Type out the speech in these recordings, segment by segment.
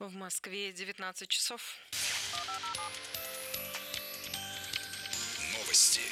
В Москве 19 часов. Новости.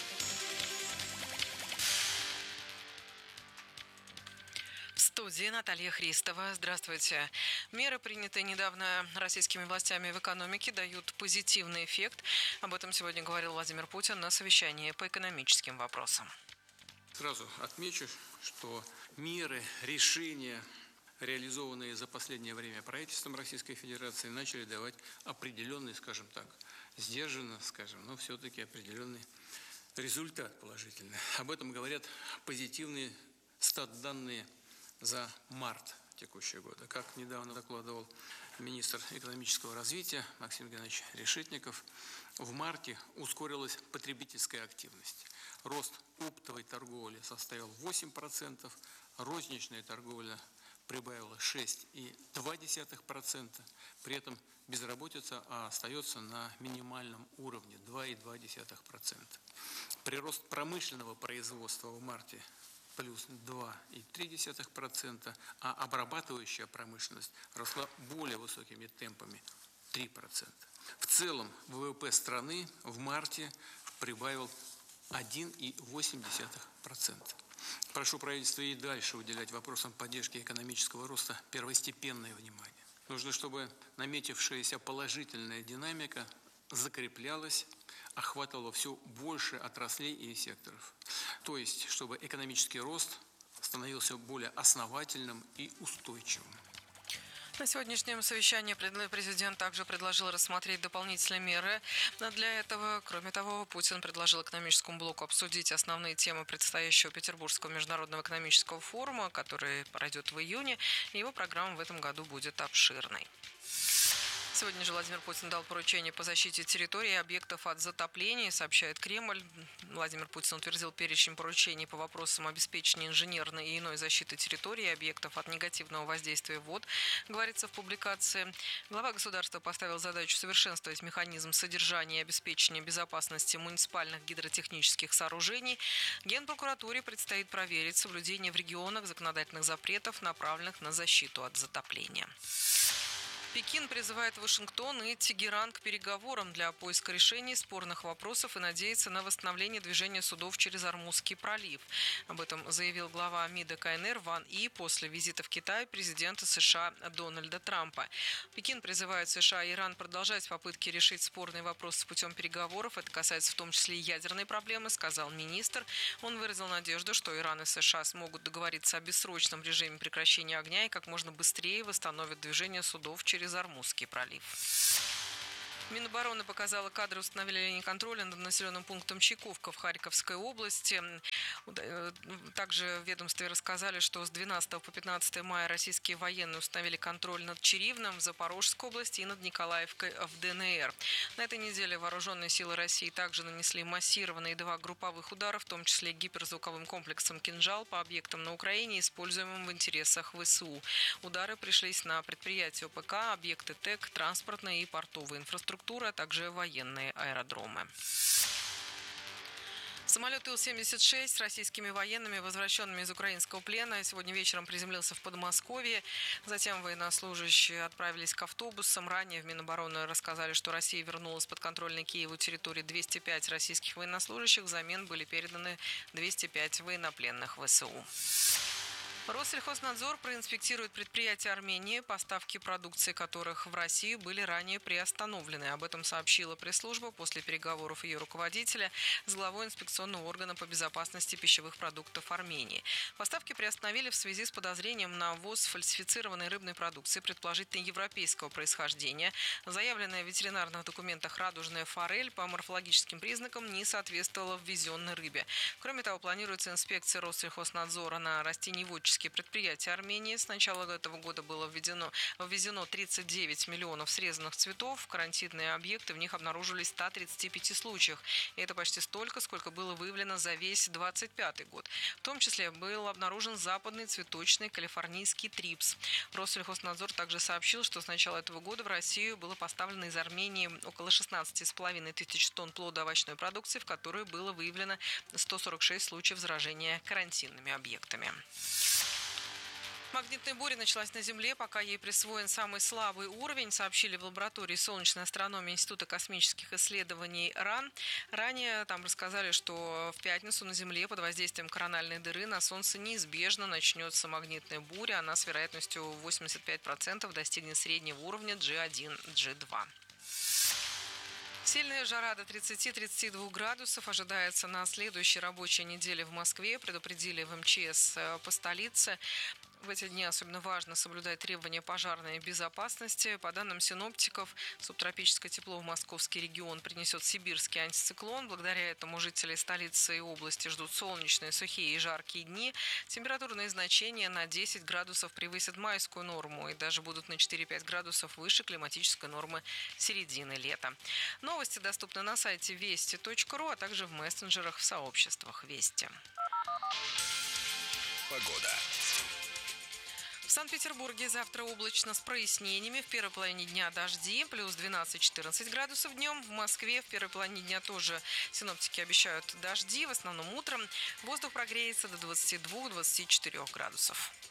В студии Наталья Христова. Здравствуйте. Меры, принятые недавно российскими властями в экономике, дают позитивный эффект. Об этом сегодня говорил Владимир Путин на совещании по экономическим вопросам. Сразу отмечу, что меры, решения, реализованные за последнее время правительством Российской Федерации, начали давать определенный, скажем так, сдержанно, но все-таки определенный результат положительный. Об этом говорят позитивные стат-данные за март текущего года. Как недавно докладывал министр экономического развития Максим Геннадьевич Решетников, в марте ускорилась потребительская активность. Рост оптовой торговли составил 8%, розничная торговля прибавила 6,2%, при этом безработица остается на минимальном уровне 2,2%. Прирост промышленного производства в марте плюс 2,3%, а обрабатывающая промышленность росла более высокими темпами 3%. В целом ВВП страны в марте прибавил 1,8%. Прошу правительство и дальше уделять вопросам поддержки экономического роста первостепенное внимание. Нужно, чтобы наметившаяся положительная динамика закреплялась, охватывала все больше отраслей и секторов. То есть, чтобы экономический рост становился более основательным и устойчивым. На сегодняшнем совещании президент также предложил рассмотреть дополнительные меры. Для этого, кроме того, Путин предложил экономическому блоку обсудить основные темы предстоящего Петербургского международного экономического форума, который пройдет в июне. Его программа в этом году будет обширной. Сегодня же Владимир Путин дал поручение по защите территории и объектов от затопления, сообщает Кремль. Владимир Путин утвердил перечень поручений по вопросам обеспечения инженерной и иной защиты территории и объектов от негативного воздействия вод, говорится в публикации. Глава государства поставил задачу совершенствовать механизм содержания и обеспечения безопасности муниципальных гидротехнических сооружений. Генпрокуратуре предстоит проверить соблюдение в регионах законодательных запретов, направленных на защиту от затопления. Пекин призывает Вашингтон и Тегеран к переговорам для поиска решений спорных вопросов и надеется на восстановление движения судов через Ормузский пролив. Об этом заявил глава МИДа КНР Ван И после визита в Китай президента США Дональда Трампа. Пекин призывает США и Иран продолжать попытки решить спорные вопросы путем переговоров. Это касается в том числе и ядерной проблемы, сказал министр. Он выразил надежду, что Иран и США смогут договориться о бессрочном режиме прекращения огня и как можно быстрее восстановят движение судов через Ормузский пролив. Минобороны показала кадры установления контроля над населенным пунктом Чайковка в Харьковской области. Также в ведомстве рассказали, что с 12 по 15 мая российские военные установили контроль над Чаривным в Запорожской области и над Николаевкой в ДНР. На этой неделе вооруженные силы России также нанесли массированные 2 групповых удара, в том числе гиперзвуковым комплексом «Кинжал» по объектам на Украине, используемым в интересах ВСУ. Удары пришлись на предприятия ОПК, объекты ТЭК, транспортной и портовой инфраструктуры, а также военные аэродромы. Самолет Ил-76 с российскими военными, возвращенными из украинского плена, сегодня вечером приземлился в Подмосковье. Затем военнослужащие отправились к автобусам. Ранее в Минобороны рассказали, что Россия вернула с подконтрольной Киеву территории 205 российских военнослужащих. Взамен были переданы 205 военнопленных ВСУ. Россельхознадзор проинспектирует предприятия Армении, поставки продукции которых в Россию были ранее приостановлены. Об этом сообщила пресс-служба после переговоров ее руководителя с главой инспекционного органа по безопасности пищевых продуктов Армении. Поставки приостановили в связи с подозрением на ввоз фальсифицированной рыбной продукции, предположительно европейского происхождения. Заявленная в ветеринарных документах радужная форель по морфологическим признакам не соответствовала ввезенной рыбе. Кроме того, планируется инспекция Россельхознадзора на растениеводческие предприятия Армении. С начала этого года было ввезено 39 миллионов срезанных цветов. Карантинные объекты в них обнаружились в 135 случаях. И это почти столько, сколько было выявлено за весь 2025 год. В том числе был обнаружен западный цветочный калифорнийский трипс. Россельхознадзор также сообщил, что с начала этого года в Россию было поставлено из Армении около 16,5 тысяч тонн плодоовощной продукции, в которой было выявлено 146 случаев заражения карантинными объектами. Магнитная буря началась на Земле, пока ей присвоен самый слабый уровень, сообщили в лаборатории солнечной астрономии Института космических исследований РАН. Ранее там рассказали, что в пятницу на Земле под воздействием корональной дыры на Солнце неизбежно начнется магнитная буря. Она с вероятностью 85% достигнет среднего уровня G1, G2. Сильная жара до 30-32 градусов ожидается на следующей рабочей неделе в Москве, предупредили в МЧС по столице. В эти дни особенно важно соблюдать требования пожарной безопасности. По данным синоптиков, субтропическое тепло в московский регион принесет сибирский антициклон. Благодаря этому жители столицы и области ждут солнечные, сухие и жаркие дни. Температурные значения на 10 градусов превысят майскую норму и даже будут на 4-5 градусов выше климатической нормы середины лета. Новости доступны на сайте вести.ру, а также в мессенджерах в сообществах Вести. Погода. В Санкт-Петербурге завтра облачно с прояснениями. В первой половине дня дожди, плюс 12-14 градусов днем. В Москве в первой половине дня тоже синоптики обещают дожди, в основном утром. Воздух прогреется до 22-24 градусов.